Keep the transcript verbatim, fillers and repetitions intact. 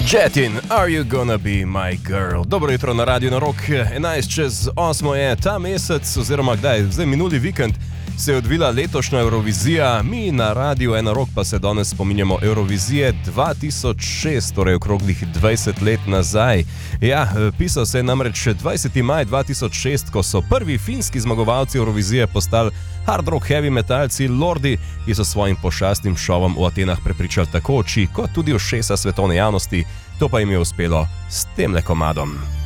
Jetin, Are You Gonna Be My Girl? Dobro jutro na Radio Na Rock, enajst čez osmo je ta mesec, oziroma kdaj, zdaj minuli vikend se je odvila letošnja Eurovizija, mi na Radiu Na Rock pa se danes spominjamo Eurovizije dva tisoč šest, torej okroglih dvajset let nazaj. Ja, pisal se je namreč dvajseti maj dva tisoč šest, ko so prvi finski zmagovalci Eurovizije postali hard rock heavy metalci Lordi, ki so svojim pošastnim šovom v Atenah prepričali tako oči, kot tudi ušesa svetovne javnosti, to pa jim je uspelo s temle komadom.